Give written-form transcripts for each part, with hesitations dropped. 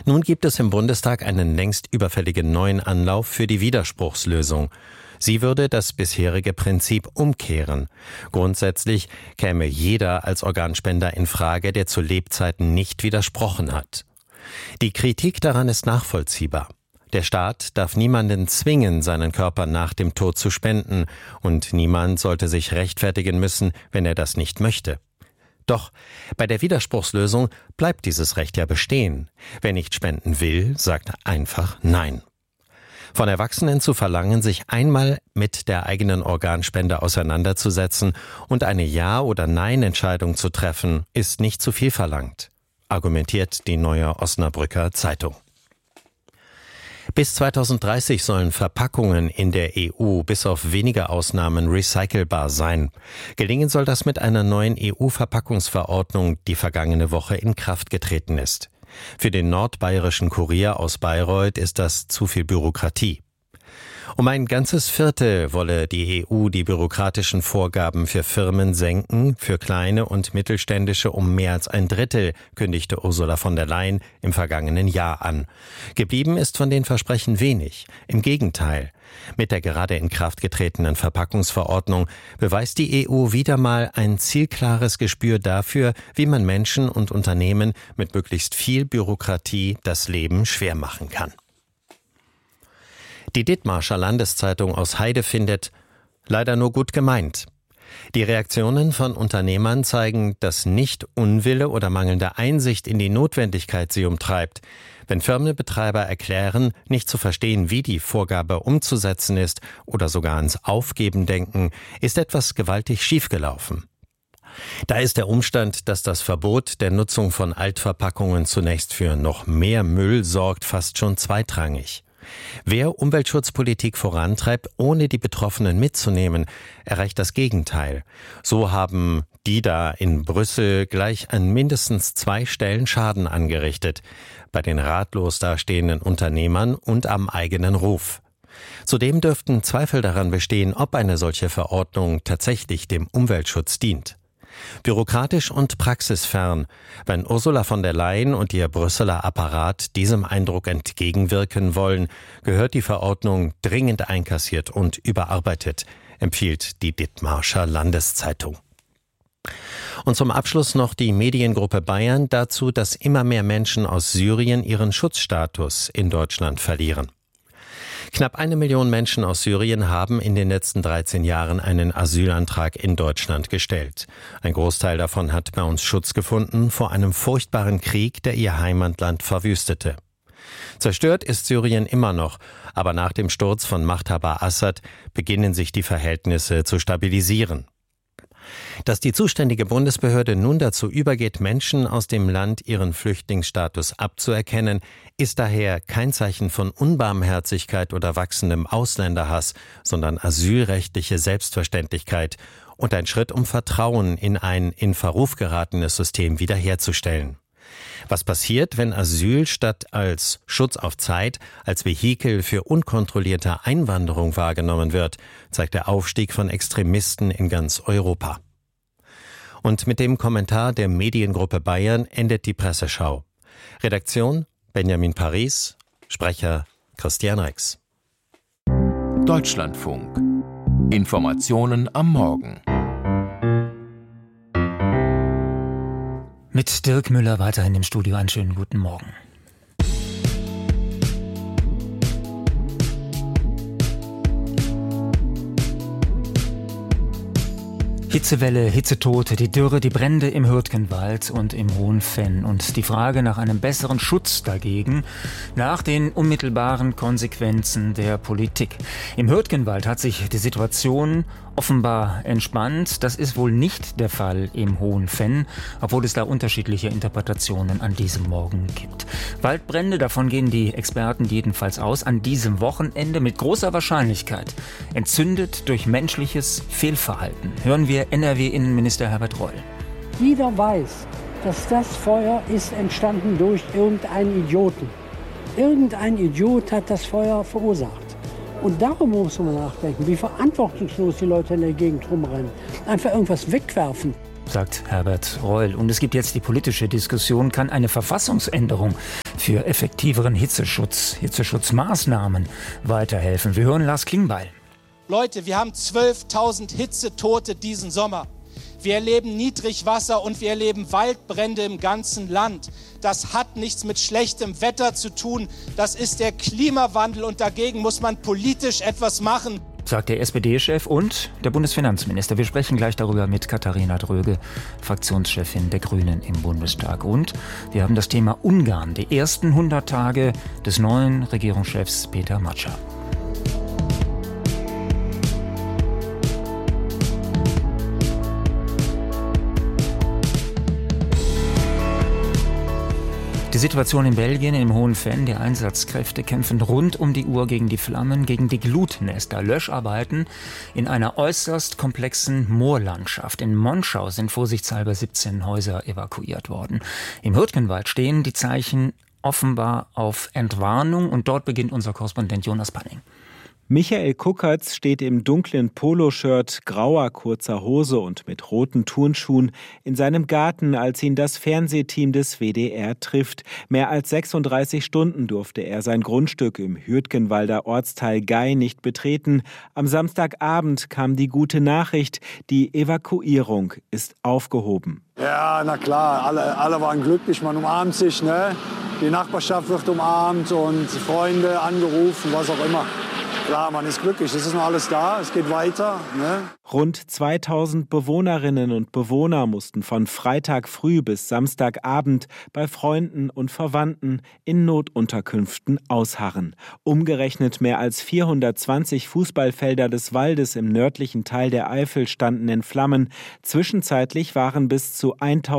Nun gibt es im Bundestag einen längst überfälligen neuen Anlauf für die Widerspruchslösung. Sie würde das bisherige Prinzip umkehren. Grundsätzlich käme jeder als Organspender in Frage, der zu Lebzeiten nicht widersprochen hat. Die Kritik daran ist nachvollziehbar. Der Staat darf niemanden zwingen, seinen Körper nach dem Tod zu spenden, und niemand sollte sich rechtfertigen müssen, wenn er das nicht möchte. Doch bei der Widerspruchslösung bleibt dieses Recht ja bestehen. Wer nicht spenden will, sagt einfach Nein. Von Erwachsenen zu verlangen, sich einmal mit der eigenen Organspende auseinanderzusetzen und eine Ja- oder Nein-Entscheidung zu treffen, ist nicht zu viel verlangt, argumentiert die Neue Osnabrücker Zeitung. Bis 2030 sollen Verpackungen in der EU bis auf wenige Ausnahmen recycelbar sein. Gelingen soll das mit einer neuen EU-Verpackungsverordnung, die vergangene Woche in Kraft getreten ist. Für den nordbayerischen Kurier aus Bayreuth ist das zu viel Bürokratie. Um ein ganzes Viertel wolle die EU die bürokratischen Vorgaben für Firmen senken, für kleine und mittelständische um mehr als ein Drittel, kündigte Ursula von der Leyen im vergangenen Jahr an. Geblieben ist von den Versprechen wenig. Im Gegenteil. Mit der gerade in Kraft getretenen Verpackungsverordnung beweist die EU wieder mal ein zielklares Gespür dafür, wie man Menschen und Unternehmen mit möglichst viel Bürokratie das Leben schwer machen kann. Die Dithmarscher Landeszeitung aus Heide findet, leider nur gut gemeint. Die Reaktionen von Unternehmern zeigen, dass nicht Unwille oder mangelnde Einsicht in die Notwendigkeit sie umtreibt. Wenn Firmenbetreiber erklären, nicht zu verstehen, wie die Vorgabe umzusetzen ist oder sogar ans Aufgeben denken, ist etwas gewaltig schiefgelaufen. Da ist der Umstand, dass das Verbot der Nutzung von Altverpackungen zunächst für noch mehr Müll sorgt, fast schon zweitrangig. Wer Umweltschutzpolitik vorantreibt, ohne die Betroffenen mitzunehmen, erreicht das Gegenteil. So haben die da in Brüssel gleich an mindestens 2 Stellen Schaden angerichtet, bei den ratlos dastehenden Unternehmern und am eigenen Ruf. Zudem dürften Zweifel daran bestehen, ob eine solche Verordnung tatsächlich dem Umweltschutz dient. Bürokratisch und praxisfern. Wenn Ursula von der Leyen und ihr Brüsseler Apparat diesem Eindruck entgegenwirken wollen, gehört die Verordnung dringend einkassiert und überarbeitet, empfiehlt die Dithmarscher Landeszeitung. Und zum Abschluss noch die Mediengruppe Bayern dazu, dass immer mehr Menschen aus Syrien ihren Schutzstatus in Deutschland verlieren. Knapp 1 Million Menschen aus Syrien haben in den letzten 13 Jahren einen Asylantrag in Deutschland gestellt. Ein Großteil davon hat bei uns Schutz gefunden vor einem furchtbaren Krieg, der ihr Heimatland verwüstete. Zerstört ist Syrien immer noch, aber nach dem Sturz von Machthaber Assad beginnen sich die Verhältnisse zu stabilisieren. Dass die zuständige Bundesbehörde nun dazu übergeht, Menschen aus dem Land ihren Flüchtlingsstatus abzuerkennen, ist daher kein Zeichen von Unbarmherzigkeit oder wachsendem Ausländerhass, sondern asylrechtliche Selbstverständlichkeit und ein Schritt, um Vertrauen in ein in Verruf geratenes System wiederherzustellen. Was passiert, wenn Asyl statt als Schutz auf Zeit als Vehikel für unkontrollierte Einwanderung wahrgenommen wird, zeigt der Aufstieg von Extremisten in ganz Europa. Und mit dem Kommentar der Mediengruppe Bayern endet die Presseschau. Redaktion Benjamin Paris, Sprecher Christian Rex. Deutschlandfunk. Informationen am Morgen. Mit Dirk Müller weiterhin im Studio. Einen schönen guten Morgen. Hitzewelle, Hitzetote, die Dürre, die Brände im Hürtgenwald und im Hohenfenn und die Frage nach einem besseren Schutz dagegen, nach den unmittelbaren Konsequenzen der Politik. Im Hürtgenwald hat sich die Situation offenbar entspannt. Das ist wohl nicht der Fall im Hohenfenn, obwohl es da unterschiedliche Interpretationen an diesem Morgen gibt. Waldbrände, davon gehen die Experten jedenfalls aus, an diesem Wochenende mit großer Wahrscheinlichkeit entzündet durch menschliches Fehlverhalten. Hören wir NRW-Innenminister Herbert Reul. Jeder weiß, dass das Feuer ist entstanden durch irgendeinen Idioten. Irgendein Idiot hat das Feuer verursacht. Und darum muss man nachdenken, wie verantwortungslos die Leute in der Gegend rumrennen. Einfach irgendwas wegwerfen. Sagt Herbert Reul. Und es gibt jetzt die politische Diskussion, kann eine Verfassungsänderung für effektiveren Hitzeschutzmaßnahmen weiterhelfen. Wir hören Lars Klingbeil. Leute, wir haben 12.000 Hitzetote diesen Sommer. Wir erleben Niedrigwasser und wir erleben Waldbrände im ganzen Land. Das hat nichts mit schlechtem Wetter zu tun. Das ist der Klimawandel und dagegen muss man politisch etwas machen, sagt der SPD-Chef und der Bundesfinanzminister. Wir sprechen gleich darüber mit Katharina Dröge, Fraktionschefin der Grünen im Bundestag. Und wir haben das Thema Ungarn, die ersten 100 Tage des neuen Regierungschefs Peter Matscha. Die Situation in Belgien, im Hohen Venn, die Einsatzkräfte kämpfen rund um die Uhr gegen die Flammen, gegen die Glutnester. Löscharbeiten in einer äußerst komplexen Moorlandschaft. In Monschau sind vorsichtshalber 17 Häuser evakuiert worden. Im Hürtgenwald stehen die Zeichen offenbar auf Entwarnung und dort beginnt unser Korrespondent Jonas Panning. Michael Kuckertz steht im dunklen Poloshirt, grauer kurzer Hose und mit roten Turnschuhen in seinem Garten, als ihn das Fernsehteam des WDR trifft. Mehr als 36 Stunden durfte er sein Grundstück im Hürtgenwalder Ortsteil Gei nicht betreten. Am Samstagabend kam die gute Nachricht, die Evakuierung ist aufgehoben. Ja, na klar, alle waren glücklich, man umarmt sich, ne? Die Nachbarschaft wird umarmt und Freunde angerufen, was auch immer. Klar, man ist glücklich, es ist noch alles da, es geht weiter. Ne? Rund 2000 Bewohnerinnen und Bewohner mussten von Freitag früh bis Samstagabend bei Freunden und Verwandten in Notunterkünften ausharren. Umgerechnet mehr als 420 Fußballfelder des Waldes im nördlichen Teil der Eifel standen in Flammen. Zwischenzeitlich waren bis zu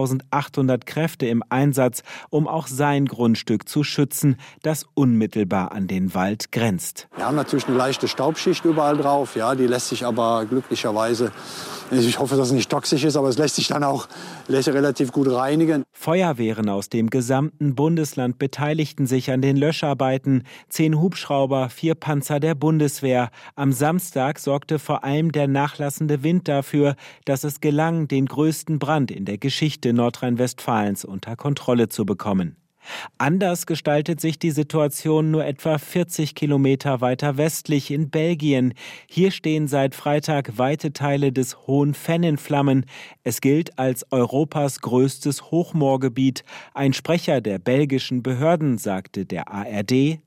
1800 Kräfte im Einsatz, um auch sein Grundstück zu schützen, das unmittelbar an den Wald grenzt. Wir haben natürlich eine leichte Staubschicht überall drauf, ja, die lässt sich aber glücklicherweise, ich hoffe, dass es nicht toxisch ist, aber es lässt sich dann auch relativ gut reinigen. Feuerwehren aus dem gesamten Bundesland beteiligten sich an den Löscharbeiten. 10 Hubschrauber, 4 Panzer der Bundeswehr. Am Samstag sorgte vor allem der nachlassende Wind dafür, dass es gelang, den größten Brand in der Geschichte Nordrhein-Westfalens unter Kontrolle zu bekommen. Anders gestaltet sich die Situation nur etwa 40 Kilometer weiter westlich in Belgien. Hier stehen seit Freitag weite Teile des Hohen Venn in Flammen. Es gilt als Europas größtes Hochmoorgebiet. Ein Sprecher der belgischen Behörden sagte der ARD: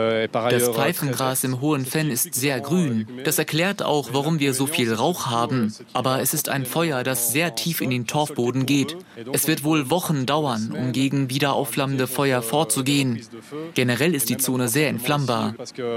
Das Pfeifengras im Hohen Venn ist sehr grün. Das erklärt auch, warum wir so viel Rauch haben. Aber es ist ein Feuer, das sehr tief in den Torfboden geht. Es wird wohl Wochen dauern, um gegen wieder aufflammende Feuer vorzugehen. Generell ist die Zone sehr entflammbar.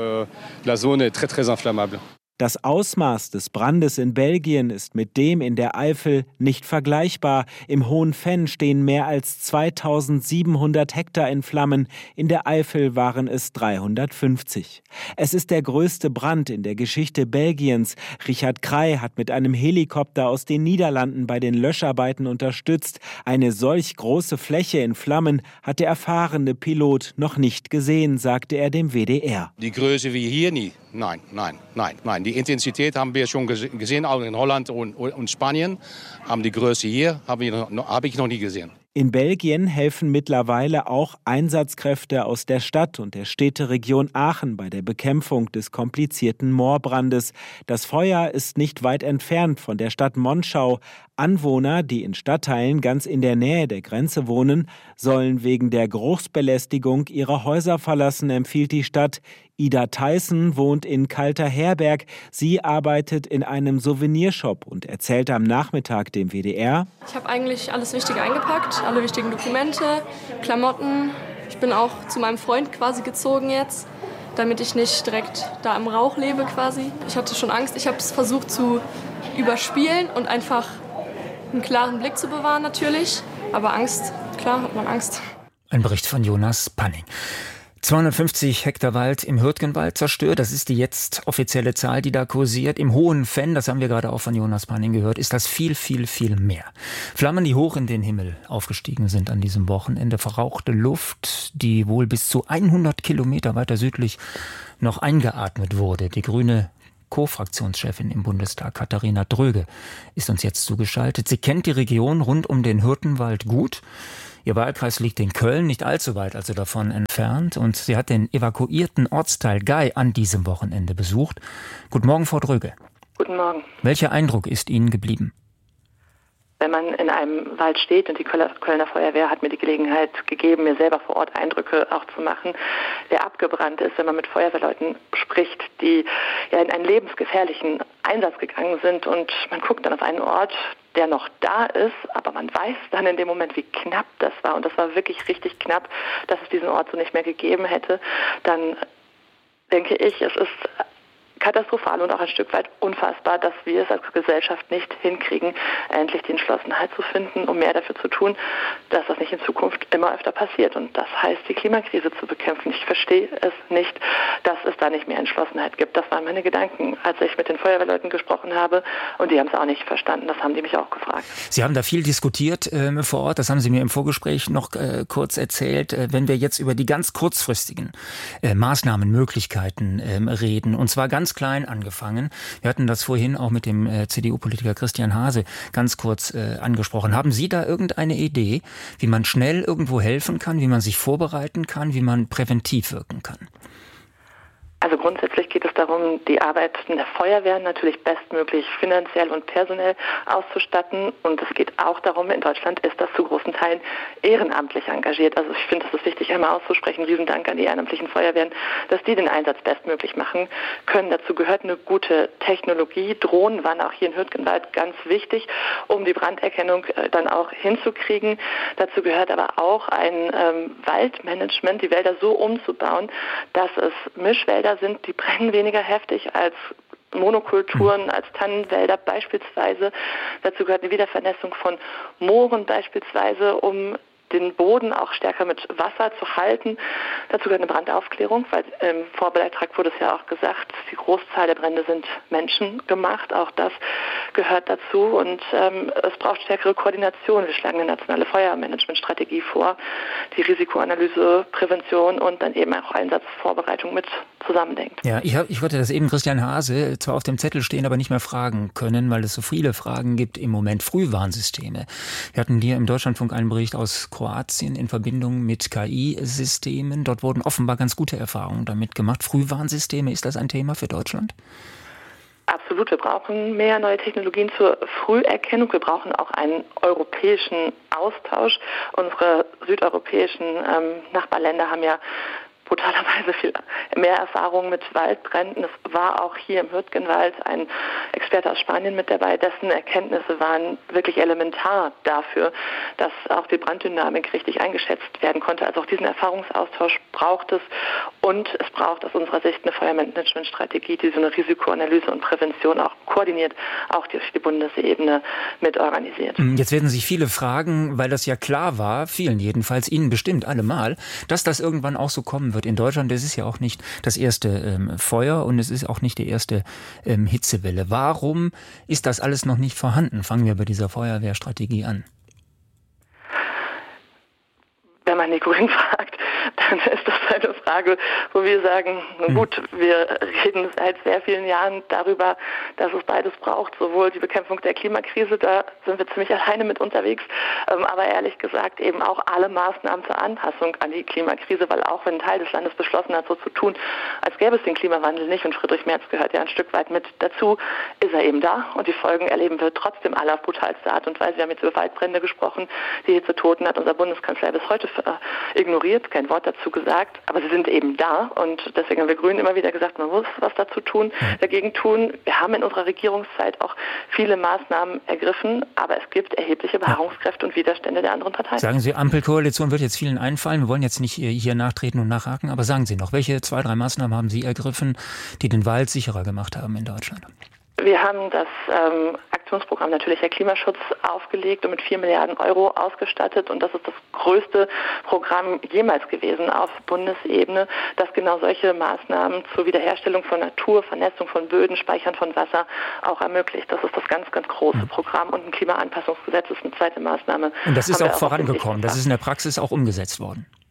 Das Ausmaß des Brandes in Belgien ist mit dem in der Eifel nicht vergleichbar. Im Hohen Venn stehen mehr als 2700 Hektar in Flammen. In der Eifel waren es 350. Es ist der größte Brand in der Geschichte Belgiens. Richard Krey hat mit einem Helikopter aus den Niederlanden bei den Löscharbeiten unterstützt. Eine solch große Fläche in Flammen hat der erfahrene Pilot noch nicht gesehen, sagte er dem WDR. Die Größe wie hier nie. Nein. Die Intensität haben wir schon gesehen, auch in Holland und Spanien. Aber die Größe hier habe ich noch nie gesehen. In Belgien helfen mittlerweile auch Einsatzkräfte aus der Stadt und der Städteregion Aachen bei der Bekämpfung des komplizierten Moorbrandes. Das Feuer ist nicht weit entfernt von der Stadt Monschau. Anwohner, die in Stadtteilen ganz in der Nähe der Grenze wohnen, sollen wegen der Geruchsbelästigung ihre Häuser verlassen, empfiehlt die Stadt. Ida Theissen wohnt in Kalterherberg. Sie arbeitet in einem Souvenirshop und erzählt am Nachmittag dem WDR: Ich habe eigentlich alles Wichtige eingepackt, alle wichtigen Dokumente, Klamotten. Ich bin auch zu meinem Freund quasi gezogen jetzt, damit ich nicht direkt da im Rauch lebe quasi. Ich hatte schon Angst, ich habe es versucht zu überspielen und einfach einen klaren Blick zu bewahren natürlich. Aber Angst, klar hat man Angst. Ein Bericht von Jonas Panning. 250 Hektar Wald im Hürtgenwald zerstört, das ist die jetzt offizielle Zahl, die da kursiert. Im Hohen Venn, das haben wir gerade auch von Jonas Panning gehört, ist das viel mehr. Flammen, die hoch in den Himmel aufgestiegen sind an diesem Wochenende, verrauchte Luft, die wohl bis zu 100 Kilometer weiter südlich noch eingeatmet wurde. Die grüne Co-Fraktionschefin im Bundestag, Katharina Dröge, ist uns jetzt zugeschaltet. Sie kennt die Region rund um den Hürtgenwald gut. Ihr Wahlkreis liegt in Köln, nicht allzu weit also davon entfernt. Und sie hat den evakuierten Ortsteil Gay an diesem Wochenende besucht. Guten Morgen, Frau Dröge. Guten Morgen. Welcher Eindruck ist Ihnen geblieben? Wenn man in einem Wald steht, und die Kölner Feuerwehr hat mir die Gelegenheit gegeben, mir selber vor Ort Eindrücke auch zu machen, der abgebrannt ist, wenn man mit Feuerwehrleuten spricht, die ja in einen lebensgefährlichen Einsatz gegangen sind, und man guckt dann auf einen Ort, der noch da ist, aber man weiß dann in dem Moment, wie knapp das war, und das war wirklich richtig knapp, dass es diesen Ort so nicht mehr gegeben hätte, dann denke ich, es ist katastrophal und auch ein Stück weit unfassbar, dass wir es als Gesellschaft nicht hinkriegen, endlich die Entschlossenheit zu finden, um mehr dafür zu tun, dass das nicht in Zukunft immer öfter passiert. Und das heißt, die Klimakrise zu bekämpfen. Ich verstehe es nicht, dass es da nicht mehr Entschlossenheit gibt. Das waren meine Gedanken, als ich mit den Feuerwehrleuten gesprochen habe. Und die haben es auch nicht verstanden. Das haben die mich auch gefragt. Sie haben da viel diskutiert vor Ort. Das haben Sie mir im Vorgespräch noch kurz erzählt. Wenn wir jetzt über die ganz kurzfristigen Maßnahmen, Möglichkeiten reden, und zwar ganz klein angefangen. Wir hatten das vorhin auch mit dem CDU-Politiker Christian Hase ganz kurz angesprochen. Haben Sie da irgendeine Idee, wie man schnell irgendwo helfen kann, wie man sich vorbereiten kann, wie man präventiv wirken kann? Also grundsätzlich geht es darum, die Arbeit der Feuerwehr natürlich bestmöglich finanziell und personell auszustatten. Und es geht auch darum, in Deutschland ist das zu großen Teilen ehrenamtlich engagiert. Also ich finde, es ist wichtig, einmal auszusprechen, Riesendank an die ehrenamtlichen Feuerwehren, dass die den Einsatz bestmöglich machen können. Dazu gehört eine gute Technologie. Drohnen waren auch hier in Hürtgenwald ganz wichtig, um die Branderkennung dann auch hinzukriegen. Dazu gehört aber auch ein Waldmanagement, die Wälder so umzubauen, dass es Mischwälder sind, die brennen weniger heftig als Monokulturen, als Tannenwälder beispielsweise. Dazu gehört eine Wiedervernässung von Mooren beispielsweise, um den Boden auch stärker mit Wasser zu halten. Dazu gehört eine Brandaufklärung, weil im Vorbeitrag wurde es ja auch gesagt, die Großzahl der Brände sind menschengemacht. Auch das gehört dazu. Und es braucht stärkere Koordination. Wir schlagen eine nationale Feuermanagementstrategie vor, die Risikoanalyse, Prävention und dann eben auch Einsatzvorbereitung mit zusammendenkt. Ja, ich wollte das eben Christian Hase zwar auf dem Zettel stehen, aber nicht mehr fragen können, weil es so viele Fragen gibt im Moment. Frühwarnsysteme. Wir hatten hier im Deutschlandfunk einen Bericht aus Kroatien in Verbindung mit KI-Systemen. Dort wurden offenbar ganz gute Erfahrungen damit gemacht. Frühwarnsysteme, ist das ein Thema für Deutschland? Absolut, wir brauchen mehr neue Technologien zur Früherkennung. Wir brauchen auch einen europäischen Austausch. Unsere südeuropäischen Nachbarländer haben ja brutalerweise viel mehr Erfahrung mit Waldbränden. Es war auch hier im Hürtgenwald ein Experte aus Spanien mit dabei, dessen Erkenntnisse waren wirklich elementar dafür, dass auch die Branddynamik richtig eingeschätzt werden konnte. Also auch diesen Erfahrungsaustausch braucht es, und es braucht aus unserer Sicht eine Feuermanagementstrategie, die so eine Risikoanalyse und Prävention auch koordiniert, auch durch die Bundesebene mit organisiert. Jetzt werden sich viele fragen, weil das ja klar war, vielen jedenfalls, Ihnen bestimmt allemal, dass das irgendwann auch so kommen wird. In Deutschland, das ist ja auch nicht das erste Feuer und es ist auch nicht die erste Hitzewelle. Warum ist das alles noch nicht vorhanden? Fangen wir bei dieser Feuerwehrstrategie an. Wenn man die Grünen fragt, dann ist das eine Frage, wo wir sagen, gut, wir reden seit sehr vielen Jahren darüber, dass es beides braucht, sowohl die Bekämpfung der Klimakrise, da sind wir ziemlich alleine mit unterwegs, aber ehrlich gesagt eben auch alle Maßnahmen zur Anpassung an die Klimakrise, weil auch wenn ein Teil des Landes beschlossen hat, so zu tun, als gäbe es den Klimawandel nicht, und Friedrich Merz gehört ja ein Stück weit mit dazu, ist er eben da, und die Folgen erleben wir trotzdem alle auf brutalste Art und Weise. Wir haben jetzt über Waldbrände gesprochen, die Hitzetoten hat unser Bundeskanzler bis heute ignoriert, kein Wort dazu gesagt, aber sie sind eben da, und deswegen haben wir Grünen immer wieder gesagt, man muss was dazu tun, dagegen tun. Wir haben in unserer Regierungszeit auch viele Maßnahmen ergriffen, aber es gibt erhebliche Beharrungskräfte und Widerstände der anderen Parteien. Sagen Sie, Ampelkoalition wird jetzt vielen einfallen, wir wollen jetzt nicht hier nachtreten und nachhaken, aber sagen Sie noch, welche 2, 3 Maßnahmen haben Sie ergriffen, die den Wald sicherer gemacht haben in Deutschland? Wir haben das Aktionsprogramm Natürlicher Klimaschutz aufgelegt und mit 4 Milliarden Euro ausgestattet. Und das ist das größte Programm jemals gewesen auf Bundesebene, das genau solche Maßnahmen zur Wiederherstellung von Natur, Vernässung von Böden, Speichern von Wasser auch ermöglicht. Das ist das ganz, ganz große Programm. Und ein Klimaanpassungsgesetz ist eine zweite Maßnahme. Und das ist auch vorangekommen. Das ist in der Praxis auch umgesetzt worden.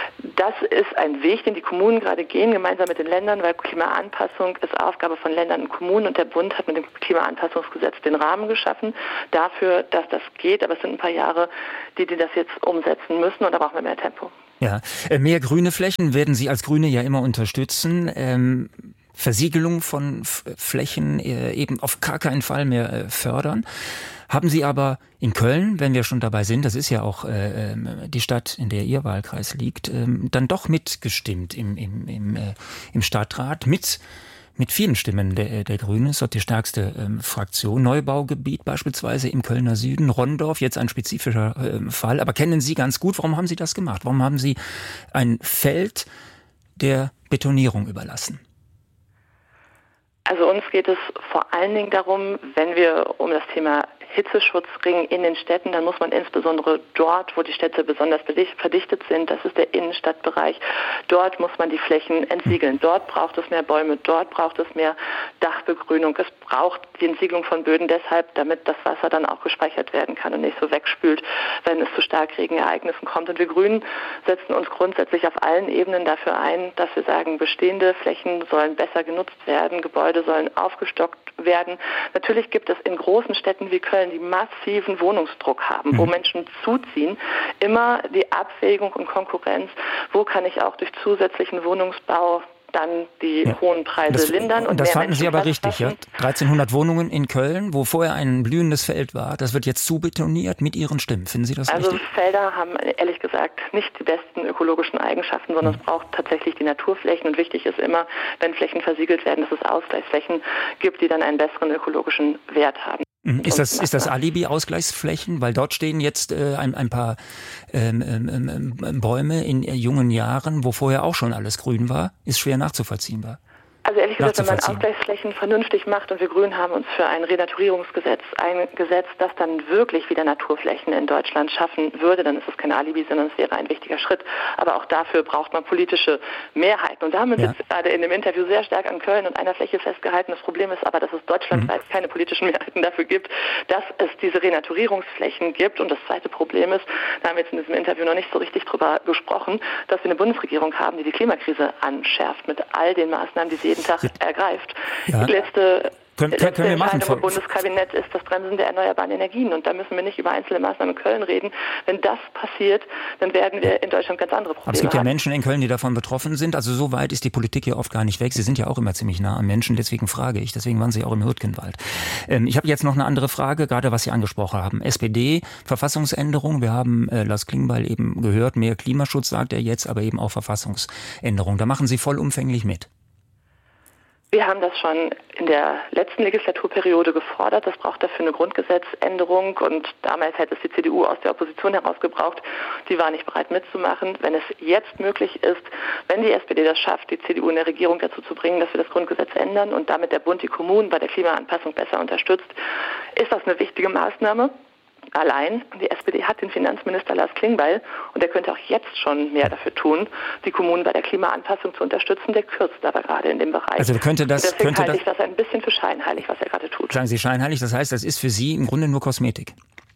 Das ist ein Weg, den die Kommunen gerade gehen, gemeinsam mit den Ländern, weil Klimaanpassung ist Aufgabe von Ländern und Kommunen und der Bund hat mit dem Klimaanpassungsgesetz den Rahmen geschaffen dafür, dass das geht. Aber es sind ein paar Jahre, die das jetzt umsetzen müssen und da brauchen wir mehr Tempo. Ja, mehr grüne Flächen werden Sie als Grüne ja immer unterstützen. Versiegelung von Flächen eben auf gar keinen Fall mehr fördern. Haben Sie aber in Köln, wenn wir schon dabei sind, das ist ja auch die Stadt, in der Ihr Wahlkreis liegt, dann doch mitgestimmt im Stadtrat mit vielen Stimmen der Grünen. Das ist dort die stärkste Fraktion. Neubaugebiet beispielsweise im Kölner Süden, Rondorf, jetzt ein spezifischer Fall. Aber kennen Sie ganz gut, warum haben Sie das gemacht? Warum haben Sie ein Feld der Betonierung überlassen? Also uns geht es vor allen Dingen darum, wenn wir um das Thema Hitzeschutz ringen in den Städten, dann muss man insbesondere dort, wo die Städte besonders verdichtet sind, das ist der Innenstadtbereich, dort muss man die Flächen entsiegeln. Dort braucht es mehr Bäume, dort braucht es mehr Dachbegrünung. Es braucht die Entsiegelung von Böden deshalb, damit das Wasser dann auch gespeichert werden kann und nicht so wegspült, wenn es zu Starkregenereignissen kommt. Und wir Grünen setzen uns grundsätzlich auf allen Ebenen dafür ein, dass wir sagen, bestehende Flächen sollen besser genutzt werden, Gebäude sollen aufgestockt werden. Natürlich gibt es in großen Städten wie Köln, die massiven Wohnungsdruck haben, wo Menschen zuziehen, immer die Abwägung und Konkurrenz, wo kann ich auch durch zusätzlichen Wohnungsbau dann die hohen Preise lindern. Und das fanden Sie aber richtig, ja? 1300 Wohnungen in Köln, wo vorher ein blühendes Feld war, das wird jetzt zubetoniert mit Ihren Stimmen. Finden Sie das richtig? Also Felder haben ehrlich gesagt nicht die besten ökologischen Eigenschaften, sondern es braucht tatsächlich die Naturflächen. Und wichtig ist immer, wenn Flächen versiegelt werden, dass es Ausgleichsflächen gibt, die dann einen besseren ökologischen Wert haben. Ist das Alibi-Ausgleichsflächen? Weil dort stehen jetzt ein paar Bäume in jungen Jahren, wo vorher auch schon alles grün war, ist schwer nachzuvollziehbar. Also ehrlich gesagt, wenn man Ausgleichsflächen vernünftig macht und wir Grünen haben uns für ein Renaturierungsgesetz eingesetzt, das dann wirklich wieder Naturflächen in Deutschland schaffen würde, dann ist es kein Alibi, sondern es wäre ein wichtiger Schritt. Aber auch dafür braucht man politische Mehrheiten. Und da haben wir uns jetzt gerade in dem Interview sehr stark an Köln und einer Fläche festgehalten. Das Problem ist aber, dass es deutschlandweit keine politischen Mehrheiten dafür gibt, dass es diese Renaturierungsflächen gibt. Und das zweite Problem ist, da haben wir jetzt in diesem Interview noch nicht so richtig drüber gesprochen, dass wir eine Bundesregierung haben, die die Klimakrise anschärft mit all den Maßnahmen, die sie jeden Tag ergreift. Ja. Die letzte Entscheidung im Bundeskabinett ist das Bremsen der erneuerbaren Energien. Und da müssen wir nicht über einzelne Maßnahmen in Köln reden. Wenn das passiert, dann werden wir in Deutschland ganz andere Probleme haben. Aber es gibt ja Menschen in Köln, die davon betroffen sind. Also so weit ist die Politik ja oft gar nicht weg. Sie sind ja auch immer ziemlich nah am Menschen. Deswegen frage ich. Deswegen waren Sie auch im Hürtgenwald. Ich habe jetzt noch eine andere Frage, gerade was Sie angesprochen haben. SPD, Verfassungsänderung. Wir haben Lars Klingbeil eben gehört. Mehr Klimaschutz, sagt er jetzt, aber eben auch Verfassungsänderung. Da machen Sie vollumfänglich mit. Wir haben das schon in der letzten Legislaturperiode gefordert. Das braucht dafür eine Grundgesetzänderung. Und damals hätte es die CDU aus der Opposition heraus gebraucht. Die war nicht bereit mitzumachen. Wenn es jetzt möglich ist, wenn die SPD das schafft, die CDU in der Regierung dazu zu bringen, dass wir das Grundgesetz ändern und damit der Bund die Kommunen bei der Klimaanpassung besser unterstützt, ist das eine wichtige Maßnahme. Allein, die SPD hat den Finanzminister Lars Klingbeil und der könnte auch jetzt schon mehr dafür tun, die Kommunen bei der Klimaanpassung zu unterstützen. Der kürzt aber gerade in dem Bereich. Also deswegen halte ich das ein bisschen für scheinheilig, was er gerade tut. Sagen Sie scheinheilig, das heißt, das ist für Sie im Grunde nur Kosmetik.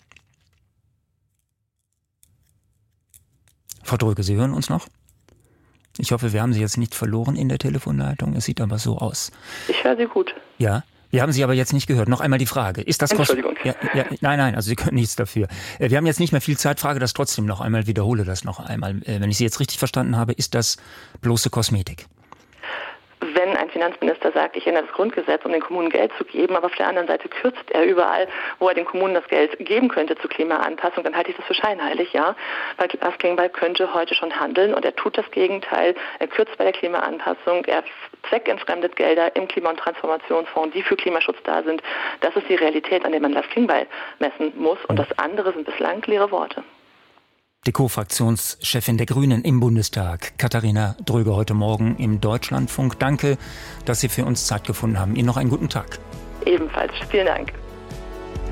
Frau Dröge, Sie hören uns noch? Ich hoffe, wir haben Sie jetzt nicht verloren in der Telefonleitung. Es sieht aber so aus. Ich höre Sie gut. Ja. Wir haben Sie aber jetzt nicht gehört. Noch einmal die Frage. Ist das Entschuldigung. Nein, also Sie können nichts dafür. Wir haben jetzt nicht mehr viel Zeit. Frage das trotzdem noch einmal, wiederhole das noch einmal. Wenn ich Sie jetzt richtig verstanden habe, ist das bloße Kosmetik? Wenn ein Finanzminister sagt, ich ändere das Grundgesetz, um den Kommunen Geld zu geben, aber auf der anderen Seite kürzt er überall, wo er den Kommunen das Geld geben könnte zur Klimaanpassung, dann halte ich das für scheinheilig, ja. Weil Lars Klingbeil könnte heute schon handeln und er tut das Gegenteil. Er kürzt bei der Klimaanpassung, er zweckentfremdet Gelder im Klima- und Transformationsfonds, die für Klimaschutz da sind. Das ist die Realität, an der man Lars Klingbeil messen muss und das andere sind bislang leere Worte. Die Co-Fraktionschefin der Grünen im Bundestag, Katharina Dröge, heute Morgen im Deutschlandfunk. Danke, dass Sie für uns Zeit gefunden haben. Ihnen noch einen guten Tag. Ebenfalls. Vielen Dank.